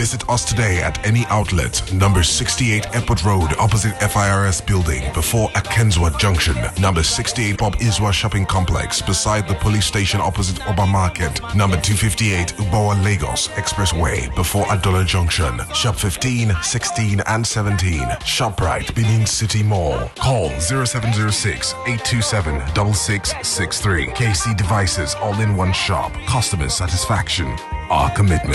Visit us today at any outlet. Number 68 Airport Road, opposite FIRS building, before Akenzwa Junction. Number 68 Bob Iswa Shopping Complex, beside the police station opposite Oba Market. Number 258 Ubawa Lagos Expressway, before Adola Junction. Shop 15, 16 and 17. ShopRite, Benin City Mall. Call 0706 827 6663. KC Devices, all in one shop. Customer satisfaction, our commitment.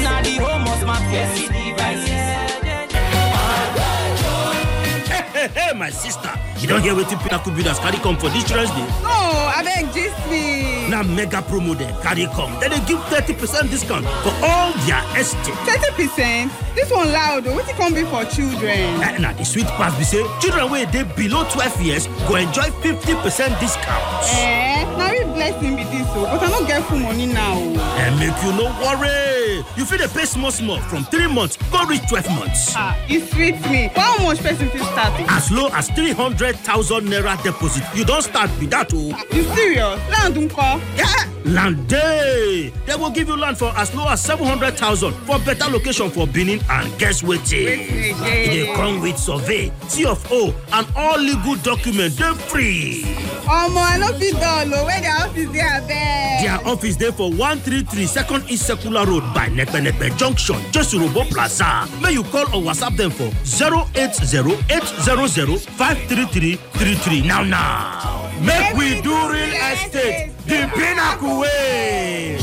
Hey, my sister, you don't hear what Pinnacle Builders carry come for this Children's Day? No, I beg just me. Now mega promo there, carry come. Then they give 30% discount for all their estate. 30%? This one loud, what it can be for children? Now the sweet pass be say, children where they below 12 years go enjoy 50% discount. Now we blessing with this, but I don't get full money now. And make you no worry. You feel the pay small from 3 months, go reach 12 months. It sweets me. How much person to start? As low as 300,000 naira deposit. You don't start with that, oh. You serious? Land unko? Yeah, land day. They will give you land for as low as 700,000 for better location for Benin. And guess what? They come with survey, CFO, and all legal documents. They're free. I know fit down where their office there there. Their office there for 133 Second East Circular Road by Nepe Junction, just Robo Plaza. May you call or WhatsApp them for 080-800-53333 now. Make we do real estate the Pinnacle way.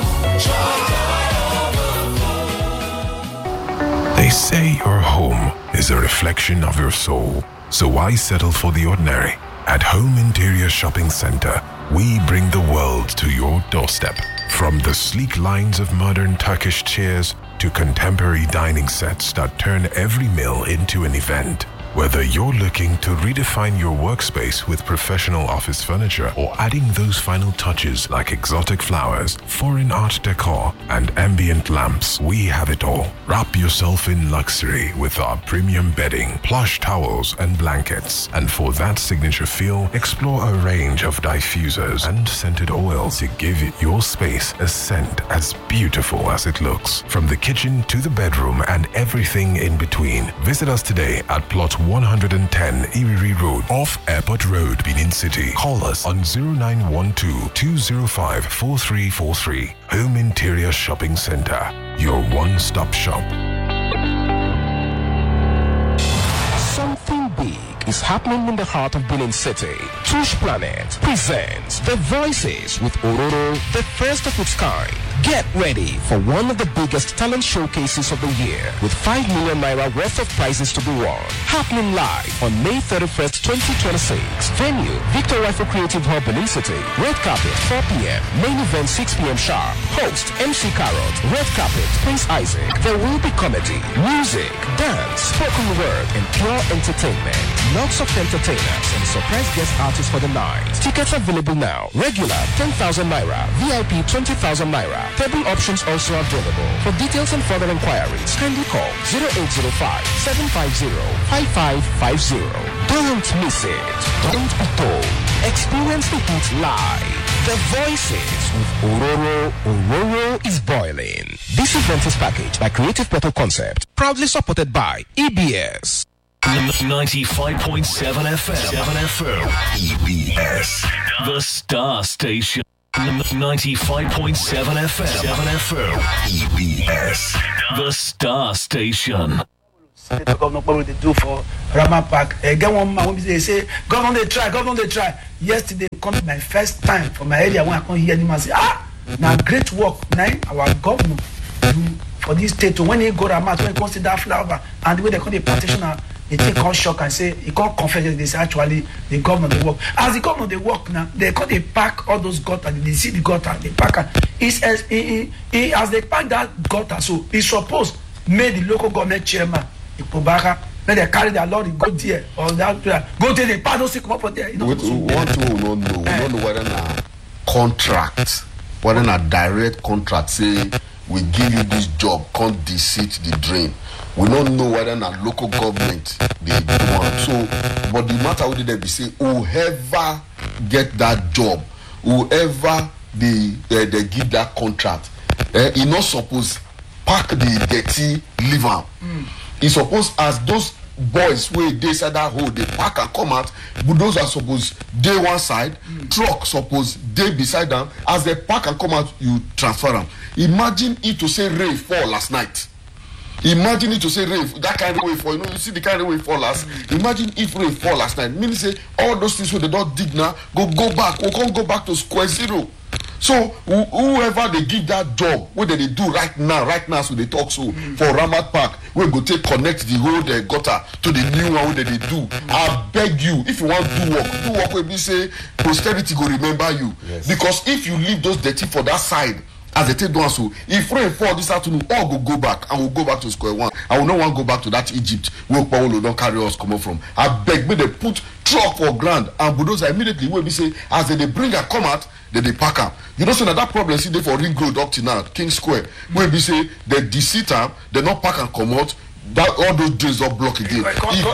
They say your home is a reflection of your soul. So why settle for the ordinary? At Home Interior Shopping Center, we bring the world to your doorstep. From the sleek lines of modern Turkish chairs to contemporary dining sets that turn every meal into an event. Whether you're looking to redefine your workspace with professional office furniture or adding those final touches like exotic flowers, foreign art decor, and ambient lamps, we have it all. Wrap yourself in luxury with our premium bedding, plush towels, and blankets. And for that signature feel, explore a range of diffusers and scented oils to give your space a scent as beautiful as it looks. From the kitchen to the bedroom and everything in between, visit us today at Plot 110 Iriri Road, off Airport Road, Benin City. Call us on 0912-205-4343. Home Interior Shopping Center, your one-stop shop. Something big is happening in the heart of Benin City. Tush Planet presents The Voices with Ororo, the first of its kind. Get ready for one of the biggest talent showcases of the year with 5 million naira worth of prizes to be won. Happening live on May 31st, 2026. Venue, Victor Rifle Creative Hub, Benin City. Red carpet, 4 p.m. Main event, 6 p.m. sharp. Host, MC Carrot. Red carpet, Prince Isaac. There will be comedy, music, dance, spoken word, and pure entertainment. Lots of entertainers and surprise guest artists for the night. Tickets available now. Regular, 10,000 naira. VIP, 20,000 naira. Table options also available. For details and further inquiries, kindly call 0805-750-5550. Don't miss it. Don't be told. Experience the heat live. The Voices with Ororo. Ororo is boiling. This event is packaged by Creative Petal Concept. Proudly supported by EBS. 95.7 FM. 7 FM. EBS. The Star Station. 95.7 FM. 7 FM. EBS. The Star Station. Governor, what they do for Rama Park? Get one man, they say, Governor, they try. Yesterday, come my first time for my area when I come hear him say, now great work, now our governor for this state. When he go Rama, when he comes to that flower, and the way they call the petitioner, they take all shock and say, he can't confess they say actually the governor they work. As the governor they work now, they call they pack all those gutter, they see the gutter, they pack it. As they pack that gutter, so it's supposed made the local government chairman, the Pobaka, when they carry their lorry, go there, or that go there, they pass those come up for there. You know, we don't know whether na contract, whether na direct contract say we give you this job, can't deceit the drain. We don't know whether na local government they do one. So, but the matter with them be say whoever get that job, whoever they give that contract, he not supposed pack the dirty, leave am. E suppose as those boys wey dey inside that hole dey pack and come out, bulldozer suppose dey one side, truck suppose dey beside am. As they pack and come out, you transfer am. Imagine it to say rain fall last night. Imagine it to say rain, that kind of way fall. You see the kind of way fall last. Imagine if rain fall last night. Meaning say all those things where they don't dig now, go back. We can't go back to square zero. So whoever they give that job, what they do right now, so they talk so for Ramat Park, we go take connect the whole gutter to the new one that they do. I beg you, if you want to do work where we say posterity go remember you. Yes. Because if you leave those dirty for that side, as they take down so, if rain fall this afternoon, all go back and we'll go back to square one. I will not want to go back to that Egypt where Paulo don't carry us come from. I beg me they put truck for ground and bulldozer immediately where we say as they bring a come out, they pack up. You know, so that problem see they for Ring Road up to now, King Square, where we say they deceit them, they not pack and come out. That all those days are blocked again.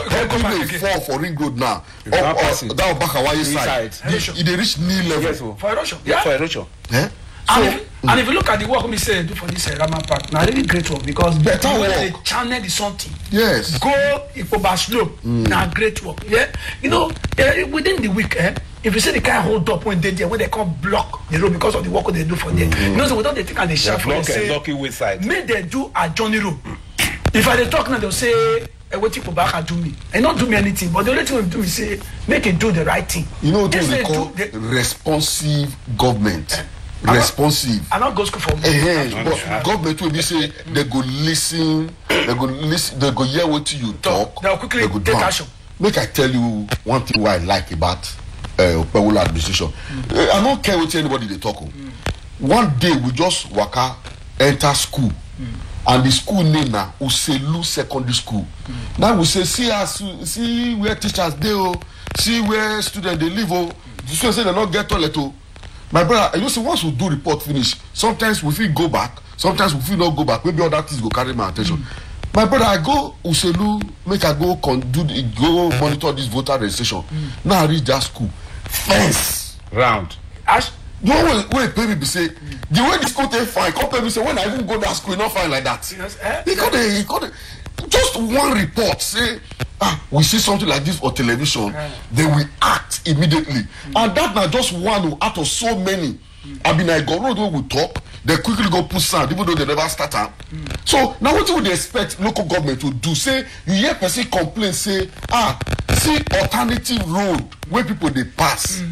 If fall for Ring Road now, that back away side, they reach knee level. Yes, for erosion. Yeah, for erosion. Yeah. And if you look at the work we say do for this Ramat Park, now really great work because better work. They channel the something. Yes. Go Ikoba slope. Now great work. Yeah. You know, within the week, if you see the car hold up when they can't block the road because of the work they do for them. You know, so without they take and they shout for say, lucky way side. May they do a Johnny road. If I talk now, they'll say, what people back and do me. And not do me anything, but the only thing we do is say, make it do the right thing. You know what they call responsive government. Responsive. I not go school for me. But government will be say they go listen, they go hear what you talk. They'll quickly take action. Make I tell you one thing what I like about Pewula administration. I don't care what anybody they talk. One day we just waka enter school. And the school name now Uselu Secondary School. Now we say see where teachers they see where students they live. The students say they not get toilet. My brother, you see, once we do report finish, sometimes we feel go back, sometimes we feel not go back. Maybe other things go carry my attention. My brother, I go Uselu, make I go go monitor this voter registration. Now I reach that school, fence round. You know when pay me say the way the school take fine, come pay me say when I even go that school, not fine like that. He got just one report say we see something like this on television, then we act immediately. And that now just one out of so many. I mean, I go road where we talk, they quickly go put sound, even though they never start up. So now what would they expect local government to do? Say you hear person complain, say see alternative road where people they pass.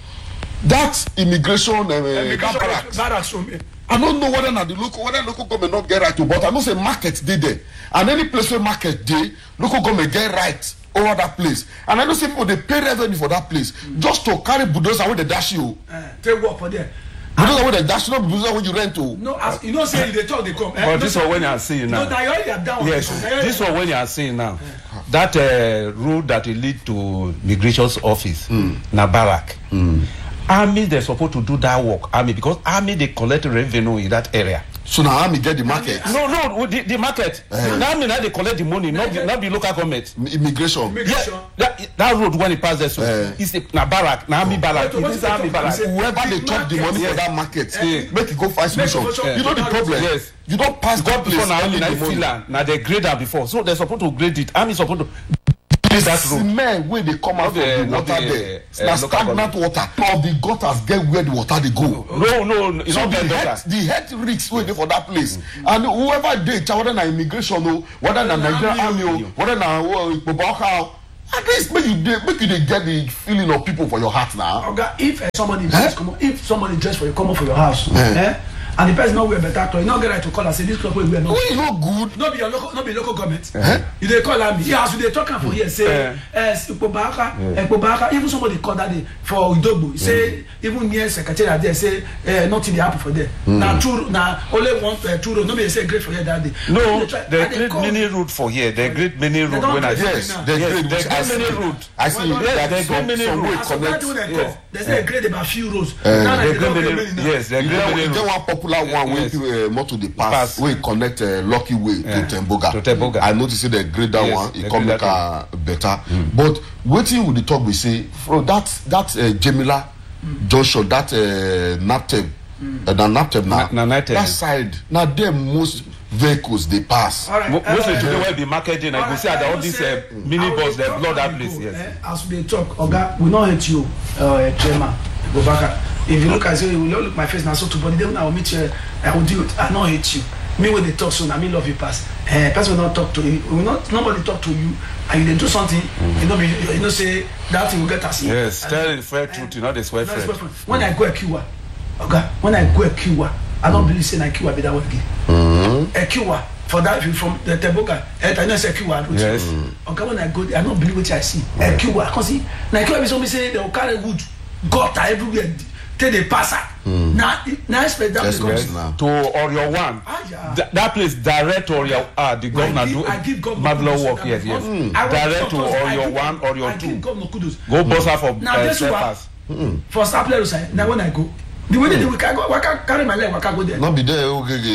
That's immigration barracks. I don't know whether local government not get right to, but I know say market they there. And any place where market they, local government get right over that place. And I know say people they pay revenue for that place just to carry bulldozer where they dash you. Take work for them. Bulldozer where they dash you, not bulldozer when you rent to. No, as you know say they talk they come. But this one when you are seeing now. No, they already have done. Yes, this one when you are seeing now. That road that will lead to migration's office, na barrack. Army they're supposed to do that work. Army because army they collect revenue in that area. So now army get the market. No, the market. Now army now they collect the money, not the local government. Immigration. Yeah, that road when it passes so it's na barrack, na army barrack. It is army barrack. Whoever they chop the money for that market, make it go find solution. You know the problem. Yes. You don't pass that place. Before now they grade that before, so they're supposed to grade it. Army supposed to. The cement where they come out from the water there, na stagnant water. All the gutters get where the water they go. No, it's so not the health risks where they for that place. And whoever they, whether na immigration or whether na Nigerian army or whether na Bobaka, at least make you get the feeling of people for your heart now. Okay, if somebody dress for you, come up for your house. And the person not wear better clothes, you not get right to call and say this cloth we wear not. Oh, you not good. Not be local government. You they call me. Yeah, so they talking for here say Ipobaka. Even somebody call that day for Udogbo. Say even near secretariat there say nothing they happen for there. Now only one two road. Nobody say great for here that day. No, they great many route for here. They great many route when I they great many route. I see that they great many route. They say great about few roads. They great many. Yes, they great many route. One way motor the pass we connect Lucky Way to Temboga. I noticed the grade that one it come make better. But waiting with the talk we say from that Jamila Joshua that Napteb now that side now them most vehicles they pass. All right, Mostly today when be marketing, I go see that all these mini bus they blow that place. Yes. As we talk, Oga, we not hate you, Chairman Bobaka. If you look as you will look my face now, so to body then I will meet you. I will do it. I not hate you. Me when they talk soon, I mean love you pass. Person will not talk to you. Will not nobody talk to you, and you do something. You know say that thing will get us. Yes, tell the fair truth, you know the swear friend. When I go a Kiwa, Oga, when I go a Kiwa, I don't believe say na Kiwa be that way again. A Kiwa for that from the Teboga, I know say Kiwa. Yes. Oga, when I go there, I don't believe what I see. A Kiwa, cause see, na Kiwa be somebody say they will carry wood, gutter everywhere. Till they pass out. Now expect that to Orio One. That place direct to Orio the governor do marvelous work. Yes. Direct to Orio One, Orio Two. Go boss out for pass. For start players side. Now when I go, the way they do, I can carry my leg. I can go there. Not be there.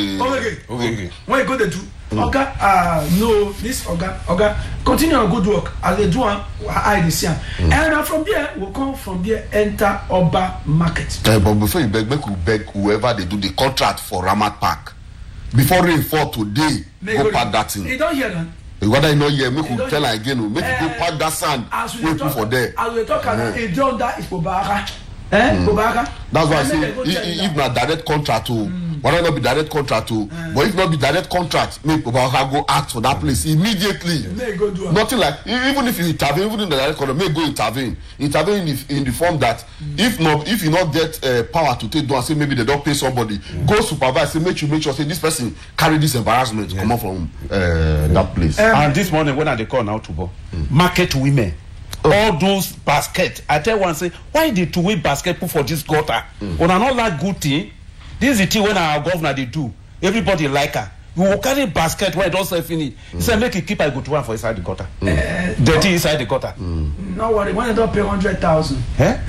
Okay. When I go there too. Oga, no, this Oga, continue your good work as they do I this year. And from there, we'll come from there, enter Oba Market. But before you beg whoever they do the contract for Ramat Park. Before rain fall today, go park that thing. You don't hear that? Whether you know here, make you tell her again, make you go park that sand. Wait for there. As we talk about it, John that is Bobaka. Bobaka. That's why I say if not direct contract to why not be direct contract to but if not be direct contract, make Bobaka go act for that place immediately. Nothing like even if you intervene, even in the direct contract, may go intervene in the form that if you not get power to take down, say maybe they don't pay somebody, go supervise, say make sure say this person carry this embarrassment come up from that place. And this morning when I call now to market women. All those baskets. I tell one say, why did two-way basket put for this gutter? When I not like good thing, this is the thing when our governor they do. Everybody like her. You will carry basket where it don't say finish. He said, make it keep I go to one for inside the gutter. Dirty inside the gutter. No worry, when I don't pay 100,000.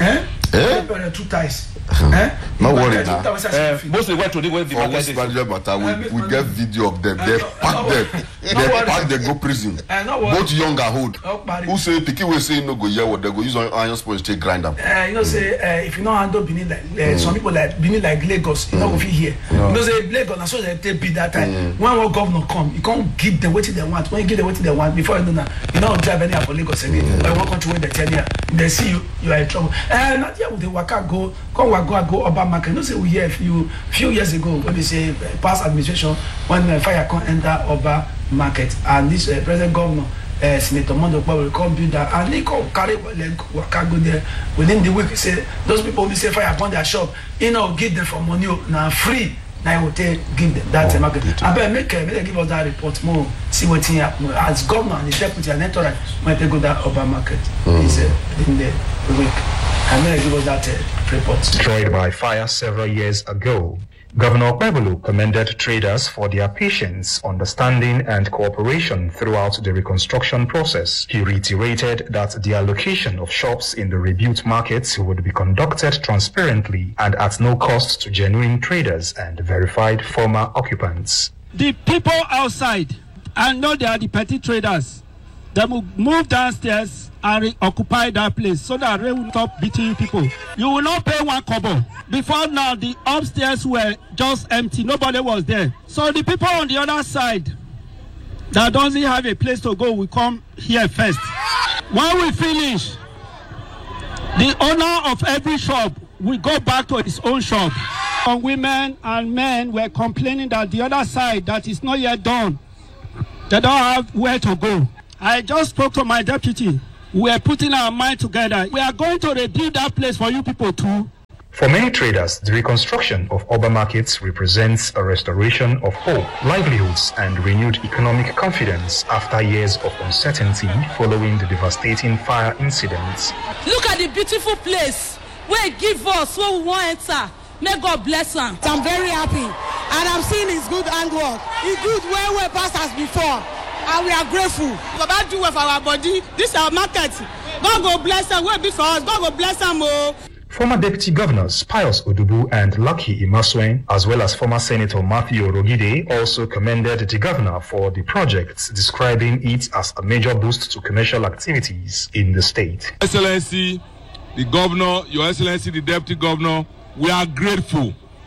I pay 2 ties. No worry now. Mostly went to the way for West Nigeria matter, we get video of them. They pack them. They pack them go prison. Both young and old. Who say Piki will say no go here what they go use iron sponge to grind them. You know say if you know handle Benin like some people like Benin like Lagos, you know go fit here. You know say Lagos na so they take beat that time. When one governor come, you can't give them what they want. When you give them what they want, before you know you don't drive any for Lagos again. Or one country where they tell you, they see you are in trouble. Not here with the waka go Oba Market. You know say we hear few years ago when they say past administration when fire can enter Oba Market and this present governor Senator Mondo will come build that and they come carry waka go there within the week. Say those people will say fire upon their shop, give them for money now free. Now I will give them that market. I better make give us that report more. See what happen as governor and the deputy and entourage when they go that Oba Market is in the week. And then give us that report. Destroyed by fire several years ago. Governor Okpebholo commended traders for their patience, understanding, and cooperation throughout the reconstruction process. He reiterated that the allocation of shops in the rebuilt markets would be conducted transparently and at no cost to genuine traders and verified former occupants. The people outside, I know they are the petty traders, they will move downstairs and occupy that place so that rain will stop beating people. You will not pay 1 kobo. Before now, the upstairs were just empty. Nobody was there. So the people on the other side that doesn't have a place to go will come here first. When we finish, the owner of every shop will go back to his own shop. Some women and men were complaining that the other side that is not yet done, they don't have where to go. I just spoke to my deputy. We are putting our mind together. We are going to rebuild that place for you people too. For many traders, the reconstruction of urban markets represents a restoration of hope, livelihoods, and renewed economic confidence after years of uncertainty following the devastating fire incidents. Look at the beautiful place where it give us where we want to enter. May God bless them. I'm very happy, and I'm seeing his good handwork. He good way past as before. And we are grateful. Baba do well for our body. This is our market. God go bless them. Wait be for us. God go bless them. Former Deputy Governors Pius Odubu and Lucky Imasuen, as well as former Senator Matthew Orogide, also commended the governor for the project, describing it as a major boost to commercial activities in the state. Excellency, the governor, Your Excellency, the Deputy Governor, we are grateful.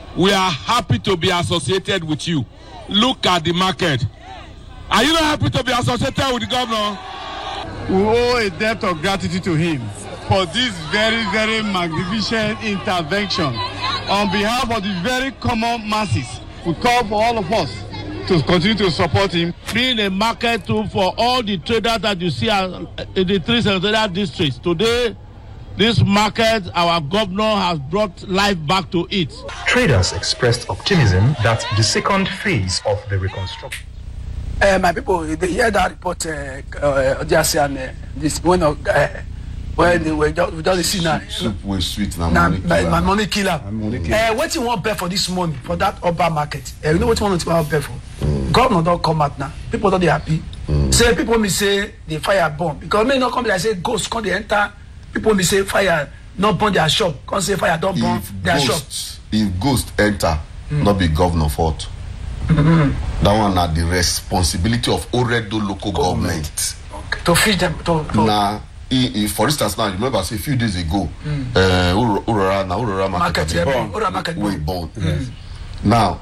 we are happy to be associated with you. Look at the market. Are you not happy to be associated with the governor? We owe a debt of gratitude to him for this very, very magnificent intervention. On behalf of the very common masses, we call for all of us to continue to support him. Being a market tool for all the traders that you see in the 3 senatorial districts. Today, this market, our governor has brought life back to it. Traders expressed optimism that the second phase of the reconstruction. My people, they hear that report, this one of when they were just see now. Soup was sweet now. My money killer. What you want to pay for this money for that upper market? You know what you want to pay for? Government don't come out now. People don't be happy. Say people may say the fire bomb because may not come like say ghosts come they enter. People may say fire not burn their shop. Can't say fire don't burn their shop. If ghost enter, not be governor fault. That one are the responsibility of Oredo local government. Okay. To feed them. Now, for instance, now remember, I say a few days ago, Urara market we born. Now,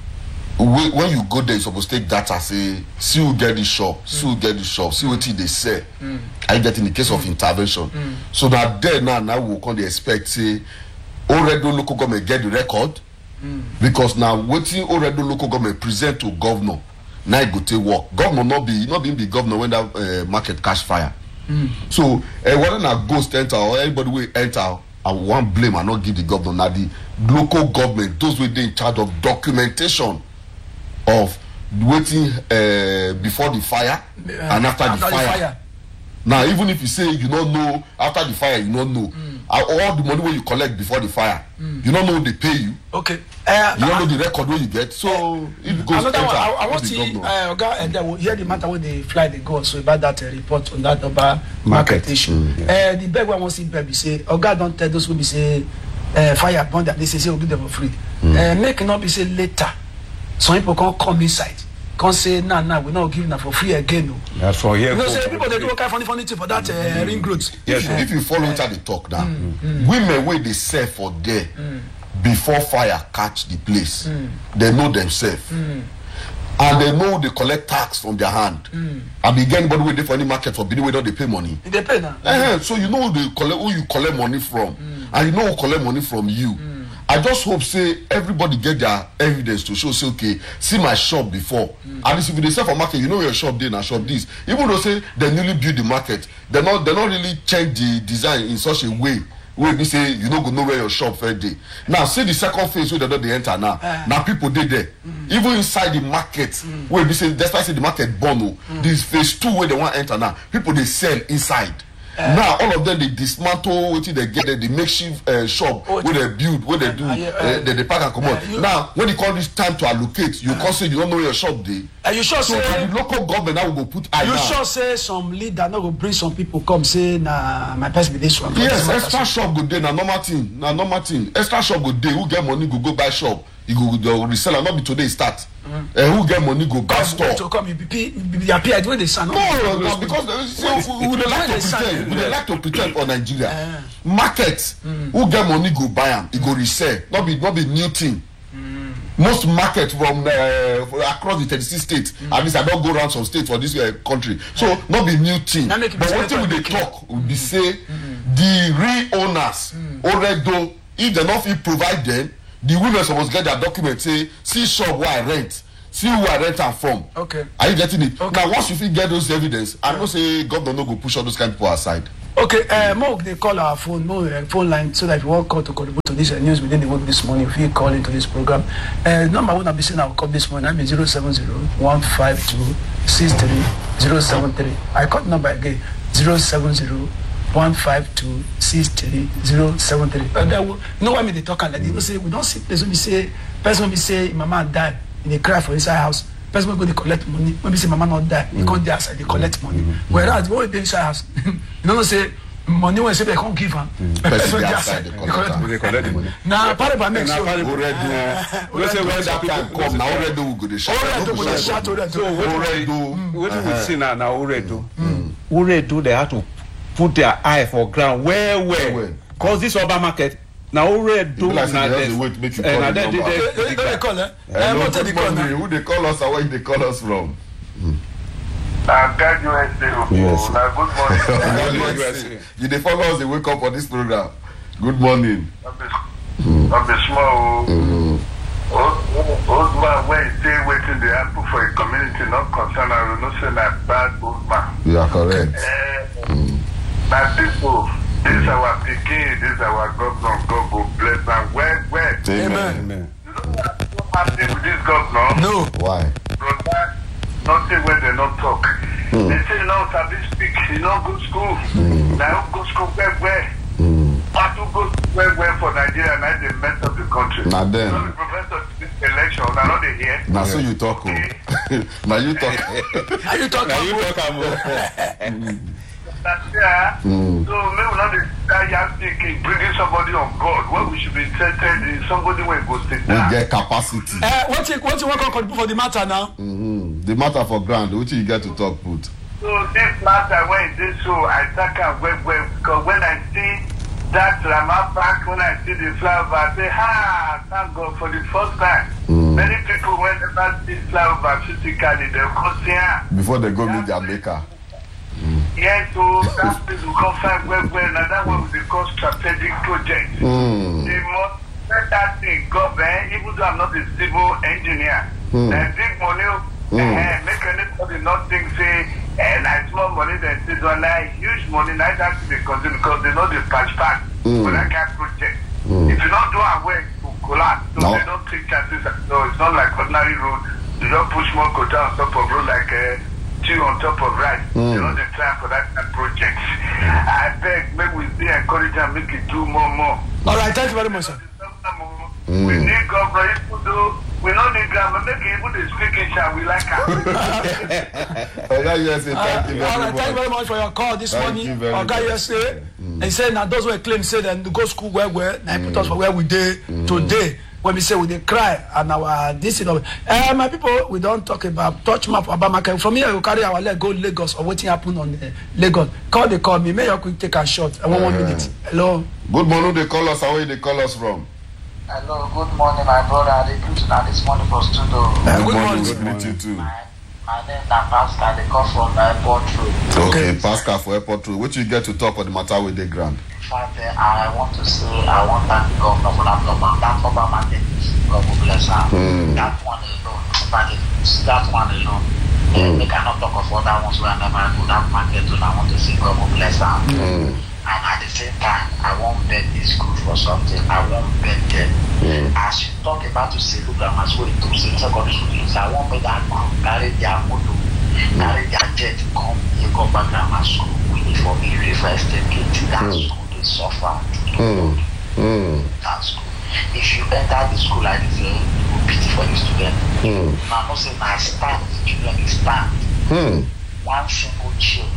when you go there, you supposed to take data. Say, see who get the shop, see who get the shop, see what they say. I get in the case of intervention. So that there now we can expect say, Oredo local government get the record. Because now waiting already local government present to governor now it go take work. Governor not being the governor when that market catch fire. So whether na ghost enter or anybody will enter, I want blame and not give the governor. Now the local government, those were in charge of documentation of waiting before the fire and after the fire. Now even if you say you don't know after the fire, you don't know all the money you collect before the fire, you don't know they pay you. Okay. You don't know the record where you get. So it goes. Another one, I want to see and they will hear the matter when they fly the go. So about that report on that about market issue. The beg one wants to see say Oga don't tell those who be say fire burn that they say we'll give them for free. Make not be say later. Some people can't come inside. Can't say nah we're not giving them for free again. No. That's for here. You know, say people they do kind funny thing for that ring roads. Yes, if you follow what they talk now, women where they sell for there before fire catch the place, they know themselves. And they know they collect tax from their hand. And again, anybody wait for any market for bidding whether they pay money. They pay now. So you know who you collect money from, and you know who collect money from you. I just hope say everybody get their evidence to show say okay, see my shop before. At least if they sell for market, you know your shop there and shop this. Even though say they newly build the market, they not really change the design in such a way where we say you don't go know where your shop fair day. Now see the second phase where they enter now. Now people they there. Even inside the market, where we say that's why I say the market bono. This phase 2 where they want to enter now, people they sell inside. Now all of them they dismantle what they get the makeshift shop where they build, where they do they park and come on. Now when it comes time to allocate, you can't say you don't know your shop there. You sure so say the local government now will go put eye. You now. sure say some leader not go bring some people come say nah my person be this one. Yes, extra shop go there na normal thing. Extra shop go there. Who get money go buy shop. You go the reseller not be today start. Who get money go buy store. To come you be appeared when they sign. No, because we like to pretend for Nigeria. Market who get money go buy them. It go resell. Not be new thing. Most market from across the 36 states, at least I don't go around some states for this country. So not be new thing. But what thing we talk would be say the real owners already if they not fit provide them, the women supposed get their document say see shop where I rent. See who I rent am from. Okay. Are you getting it? Okay. Now once you fit get those evidence, I don't say government no go push all those kind of people aside. Okay, Mo, they call our phone line so that if you want call to contribute to this news within the work this morning, if you call into this program. Number one I'll be saying I'll call this morning. I'm 070-152-63-073. I call the number again 070-152-63-073. You know why me they talk like they say we don't see place when we say person when we say mama died, they cry for inside house. Person when go they collect money. When we say mama not die, they come there outside, they collect money. Whereas when they inside house, you don't say money when say they can't give them. Person there outside, they collect the money. Now part of make sure. We say when that people come, now already we go to shout. What we see now already they have to put their eye for ground where. Cause this urban market Now already do like na the wait make you call the number. They call, eh? Hello, good morning. Who they call us and where they call us from? God USA. Yes. Good morning. You they follow us, they wake up on this program. Good morning. I'm a small old man when he stay waiting the apple for a community not concerned. I will not say that bad old man. You are correct. My people, this is our Peking, this is our governor. God will bless them. Where? Amen. You know what happened with this governor? No. Why? Brother, nothing when they not talk. They say no, Sabi speak, you know, go school. Now go school where? But to go where for Nigeria, now they mess up the country. Now then. So the professor this election, now not they hear. Now so you talk. Now you talk. Now you talk. So maybe not the bringing somebody on board. What we should be interested in somebody when go sit down. We get capacity. What you want to contribute for the matter now? The matter for grand. What you get to talk put? So this matter when it is so I take a web because when I see that Rama Park, when I see the flower, I say, thank God for the first time. Many people when they see flower physically, they'll come here. Before they go meet their maker. Yes, so that people come find where now that one we call strategic project. They must let that thing go there, even though I'm not a civil engineer. They big money, make anybody not think say, like small money, then they don't like huge money, like that to be consumed because they know the patch pack for that kind of project. If you don't do away to collapse, so they don't take chances. So it's not like ordinary road. You don't push more quota on top of road like two on top of right. You know the time for that kind of project. I beg, maybe we be encourage and make it do more. All right, thank you very much, sir. We need government, even though we don't need grammar, make even the speaking shall we like Thank you very much. Thank you very much for your call this morning. Okay, yesterday, and say now those who claim say them to go school where put us for where we did today. When we say we dey cry and our this you know, my people we don't talk about touch map Abamaka. From here you carry our leg go Lagos or waiting happen on Lagos. Call me. May you quick take a shot. I want 1 minute. Hello. Good morning. They call us. Where they call us from? Hello. Good morning, my brother. They come to this morning for studio. Good morning. Good meet you too. My name is Pascal. They come from Airport Road. Okay, Pascal for Airport Road. What you get to talk on the matter with the grant? In fact, I want to say I want that the governor for that government. That government is God will bless her. That one alone. That one alone. They cannot talk of other ones where I never go that market and I want to say God will bless her. And at the same time, I won't bet this school for something. I won't bet them. As you talk about to say, look at my school to say secondary school, I won't bet that carry their motor, carry their jet, come, you go back grammar school. We need for me reverse the kid. That school they suffer. That school. If you enter the school like this, it will pity for the student. Now, not say my stand, the children is stand. One simple chair.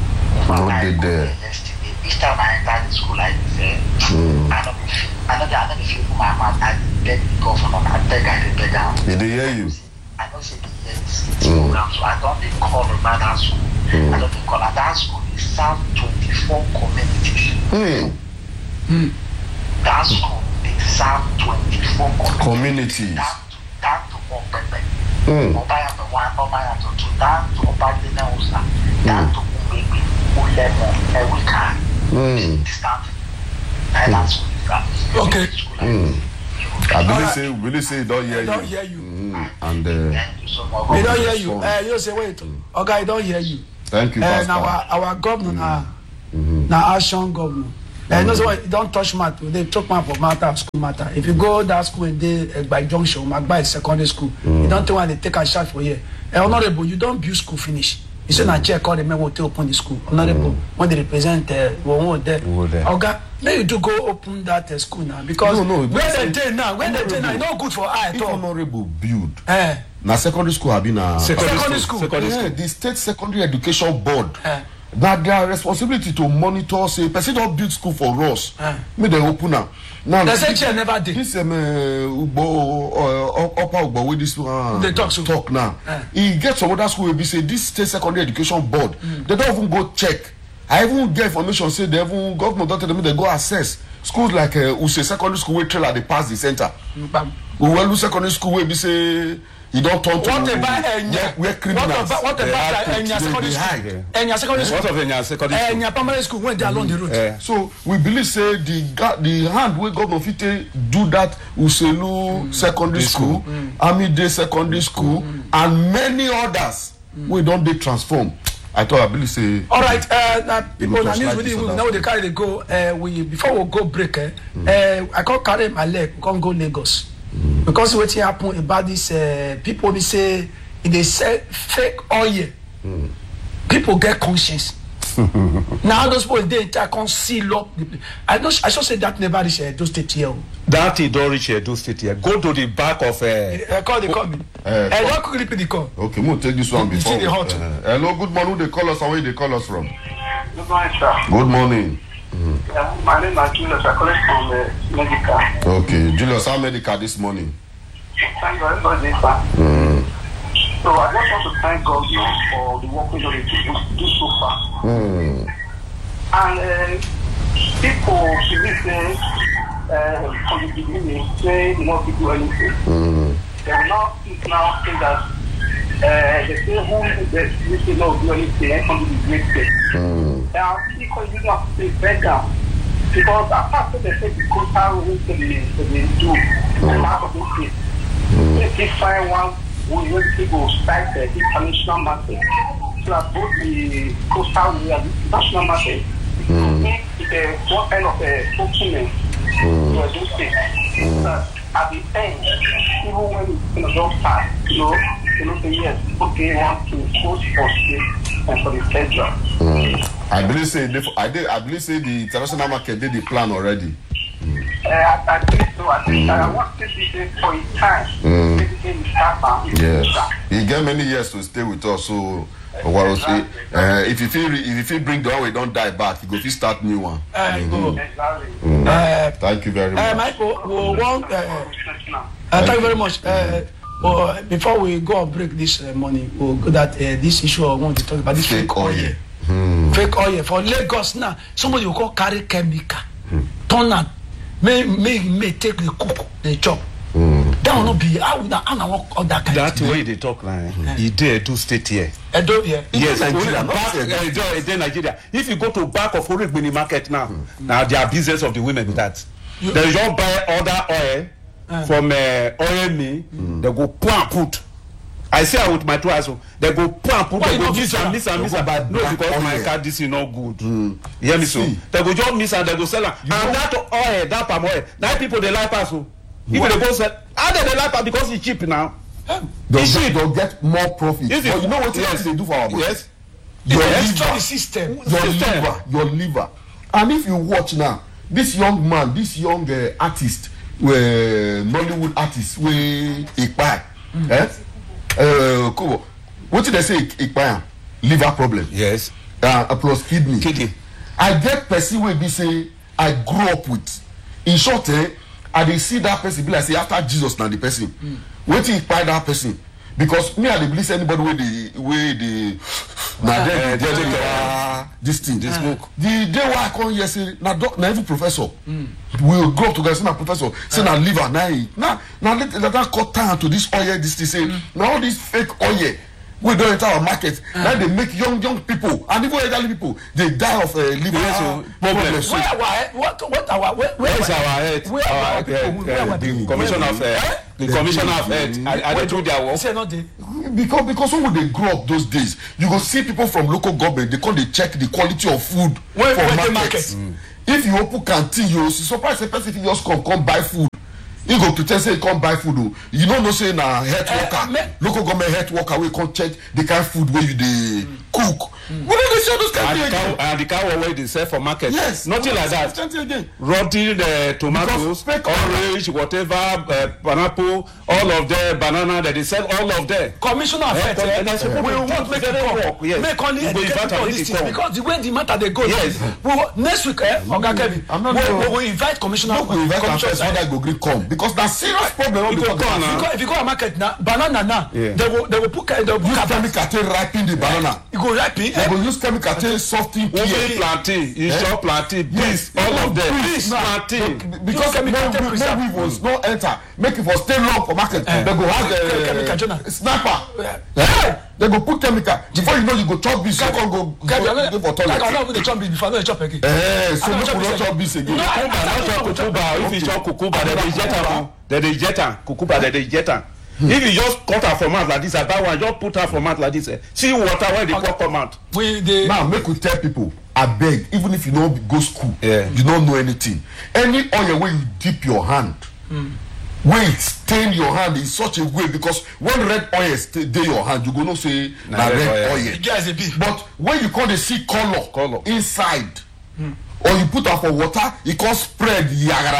Each time I enter the school like this, I don't feel for my mouth. I beg the governor, I beg out. Did they hear you? I don't say the yes program, so I don't call about that school. I don't call at that school. It serves 24 communities. That school, it serves 24 communities. Down to Mopepe. Obaya to 1, Obaya to 2, down to Obadina Usa, down to Umbebe, Ulemo, Ewika. Okay. I really say don't hear you. Don't hear you. And we don't hear you. You say wait. Okay, I don't hear you. Thank you, Pastor. Our governor now action governor. No, so don't touch matter. They talk matter for matter school matter. If you go that school and they by junction, Magba is secondary school. You don't think when they take a shot for you. Honorable, you don't build school finish. You say na check all the men will open the school. Honorable, when they represent one there. Okay, may you do go open that school now because when they day now, it's not good for eye at all. Honorable build. Na secondary school have been a secondary school. The state secondary education board. That their responsibility to monitor say person don't build school for us. May they open now. Now they say chair never did. This upper Ugbo with this they talk now. He gets some other school will be say this state secondary education board. They don't even go check I even get information say they even government don tell them they go assess schools like Use secondary school wey trailer dey pass the center. Uwelu secondary school wey be say e don turn to where criminals what about Enya secondary school? Enya secondary school. What of Enya secondary school? Enya primary school when they along the road. So we believe say the hand wey government fit take do that Uselu secondary school, Amide secondary school, and many others wey don dey transform. I believe say. All right, now people na news with you now they carry they go. We before we go break. I can't carry my leg. We can't go Lagos because what happen about this? People they say they sell fake oil. People get conscience. Now those people they can't seal up. I should say that never reach those state here. That it don't reach those state here. Go to the back of. Call me. Don't quickly repeat the call. Okay, we'll take this one before. Hello, good morning. Who they call us and where they call us from? Good morning, sir. Good morning. My name is Julius. I call from Medical. Okay, Julius, how Medical this morning? Thank you very much, sir. So I just want to thank God for the work we do so far. And people believe from the beginning say they not do anything. They will not now say that they say who they say not do anything and come to the great thing. Now because you have to say better because apart from they say the coastal rules they do and part of it if they find one we will people start the international market so that both the coastal and the national market make one kind of a document to do things. That at the end, even when it's in a long time, you know, say yes, okay, want to post for state and for the federal. I believe say I believe say the international market did the plan already. I think so. I want to say for a time. Yes. He get many years to stay with us. So, if you feel bring the one we don't die back, you go to start new one. Thank you very much. Michael, thank you very much. Before we go and break this morning, we'll go that this issue I want to talk about this fake oil. Fake oil for Lagos now. Somebody will call carry chemical, turn out, may take the cook, the chop. That will not be how that kind. That's the way they talk now. He did do state here. Yes, Nigeria. If you go to back of Origbini market now, now they are business of the women with that. They don't buy other oil from oil me. They go put. I say I with my two eyes. They go put. They go miss and no, because my car this is not good. You hear me so? They go just miss and they go sell it. And that oil, that palm oil, now people they like us. If they go sell, how they like us because it's cheap now. They'll get more profit. But you know what they do for our body? Yes. The system. Your liver. And if you watch now, this young man, this young artist, Nollywood artist, Ikpai, what did they say? Ikpai, liver problem. Yes. Plus kidney. I get person where be say I grew up with. In short, I dey see that person be like say after Jesus now the person. Wetin Ikpai that person? Because me I dey believe anybody wey dey na dem this thing dey smoke. The day why I come here say na even professor. We grow up together say na professor say na liver na that cut time to this oil this thing say na all this fake oil we don't enter our market. Now they make young people and even elderly people they die of liver problems. Where is our head? The commissioner of the commissioner of health. I don't do their work. Because when they grow up those days, you go see people from local government. They come they check the quality of food for markets. If you open canteen, you surprise a person if you just come buy food. You go pretend say you can't buy food. You don't know say na health worker, local government health worker we can't check the kind of food where you they cook. We don't sell those kind of things. And the cow where they sell for market. Yes, nothing like that. Rotten tomatoes, orange, whatever, pineapple, all of them, banana that they sell, all of them. Commissioner of health, we won't make it work. Make only because the way the matter they go. Yes. Next week, Oga Kevin, we will invite commissioner. We invite commissioner. Whether go green come. because that's serious problem. If you go to market now, banana now, they will put chemical to ripen the banana. You go ripen. They will use chemical to soften plantain, plantain, bees, all of them. Bees, plantain. Because no weave was no enter. Make it for stay long for market. They go have sniper. They go put chemical. Before you know, you go chop bees. You can't go for toilet. I don't know chop bees before I chop again. So you will not chop bees again. If you chop cucumber, then they jet her. Cucumber, then they jet her. If you just cut her from out like this, I buy one, just put her from out like this. See water where they come out. Now, make we tell people, I beg, even if you don't go school, you don't know anything. Any oil where you dip your hand, when it stain your hand in such a way, because when red oil stay your hand, you go no say na red oil. But when you come to see color inside, or you put her for water, it can spread.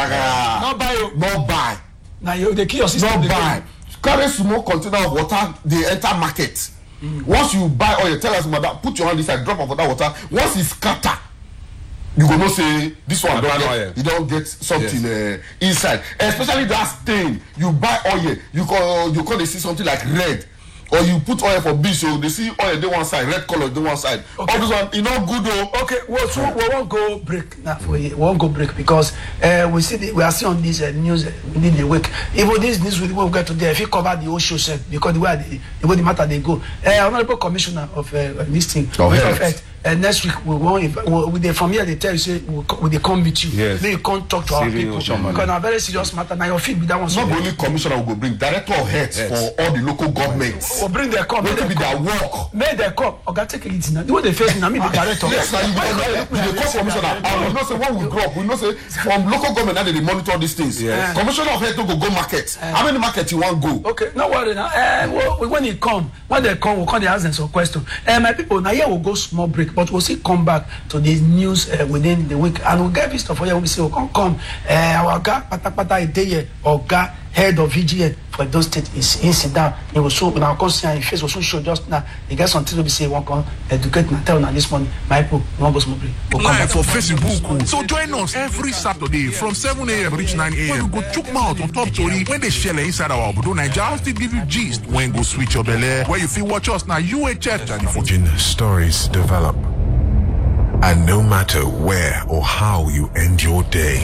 Not buy. Now they kill your system. Not buy. Carry small container of water, they enter market. Once you buy oil, tell us, madam, put your hand inside, drop of water. Once it's scatter, you go no say this one you don't get something inside. Especially that stain. You buy oil, you call they see something like red. Or you put oil for bees, so they see oil they one side, red color they one side. Okay. All this one, you know, good though. Okay, well, so we won't go break now for you. We won't go break because we are seeing on this news within the week. Even this news we will get today. If you cover the whole show set, because the way the matter they go. Honorable Commissioner of this thing, next week from here they tell you say they come with you. Yes. Then you can't talk to our people because a very serious matter. Now your feet be that one. Not only commissioner will go bring director of health for all the local governments. We'll bring their come. Let it be their work. Make their come. Okay, take it now. The way they face me, me the director. Yes, now you the commissioner. And we know say when we grow up, we know say from local government now they monitor these things. Yes. Commissioner of health go market. How many market you want go? Okay, no worry now. When they come, we'll come they ask them some question. My people, now here we'll go small break, but we'll still come back to the news within the week, and we'll get this stuff for you. We say we'll come. Our guy, pata day, or guy head of VGN for those states is in sit down. He will show now come see and face will soon show just now. He gets something to be say one come educate and tell now this morning. My people, one go small break. We'll live for Facebook. So join us every Saturday from 7 a.m. reach 9 a.m. when we go chook mouth on top story when they share inside our Obodo Naija. I'll still give you gist when go switch your belly where you feel watch us now. UHF and 14 stories develop. And no matter where or how you end your day,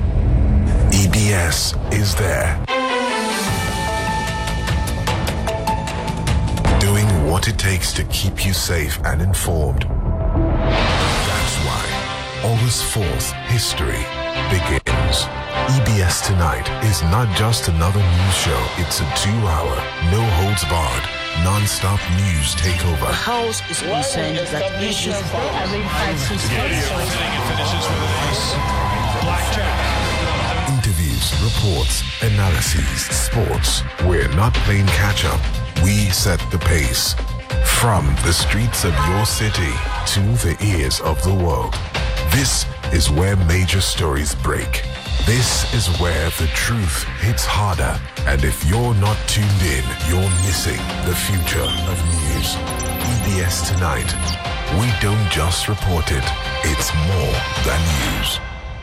EBS is there. Doing what it takes to keep you safe and informed. That's why August 4th, history begins. EBS Tonight is not just another news show. It's a 2-hour, no-holds-barred, non-stop news takeover. The House is concerned that issues interviews, reports, analyses, sports. We're not playing catch-up. We set the pace. From the streets of your city to the ears of the world. This is where major stories break. This is where the truth hits harder. And if you're not tuned in, you're missing the future of news. EBS Tonight. We don't just report it. It's more than news.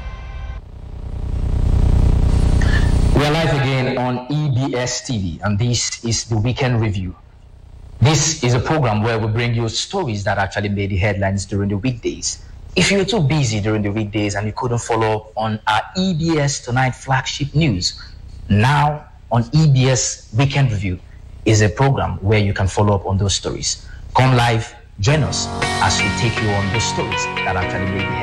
We are live again on EBS TV, and this is the Weekend Review. This is a program where we bring you stories that actually made the headlines during the weekdays. If you were too busy during the weekdays and you couldn't follow up on our EBS Tonight flagship news, now on EBS Weekend Review is a program where you can follow up on those stories. Come live, join us as we take you on those stories that actually made the headlines.